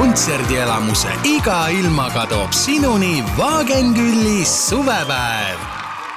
kontserdielamuse iga ilmaga toob sinuni Wagenküllis suvepäev.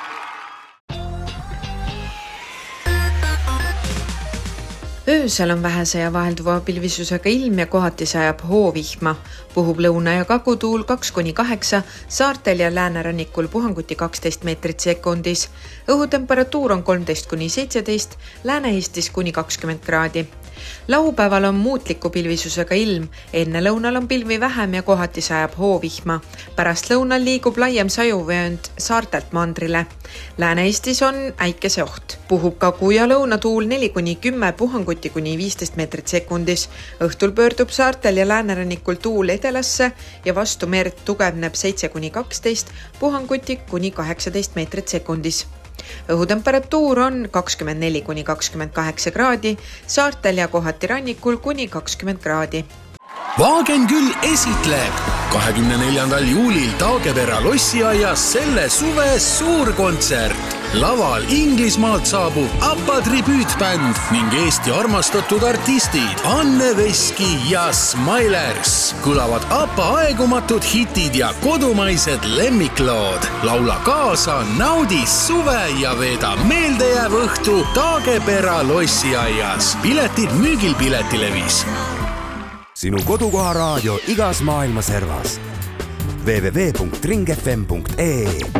Öösel on vähese ja vahelduva pilvisusega ilm ja kohati sajab hoovihma. Puhub lõuna- ja kagutuul 2-8, saartel ja läänerannikul puhanguti 12 meetrit sekundis. Õhutemperatuur on 13-17, Lääne-Eestis kuni 20 kraadi. Laupäeval on muutliku pilvisusega ilm, enne lõunal on pilvi vähem ja kohati sajab hoovihma. Pärast lõunal liigub laiem sajuvöönd saartelt mandrile. Lääne-Eestis on äikeseoht. Puhub kagu- ja lõunatuul 4-10, puhanguti kuni 15 meetrit sekundis. Õhtul pöördub saartel ja läänerannikul tuul edelasse ja vastu merd tugevneb 7-12, puhanguti kuni 18 meetrit sekundis. Õhutemperatuur on 24-28 kraadi, saartel ja kohati rannikul kuni 20 kraadi. Wagenküll esitleb 24. juulil Taagepera lossiaias selle suve suurkontsert. Laval Inglismaalt saabub ABBA tribüütbänd ning Eesti armastatud artistid Anne Veski ja Smilers. Kõlavad ABBA aegumatud hitid ja kodumaised lemmiklood. Laula kaasa, naudi suve ja veeda meeldejääv õhtu Taagepera lossiaias. Piletid müügil Piletilevis. Sinu kodukoha raadio igas maailma servas. www.ringfm.ee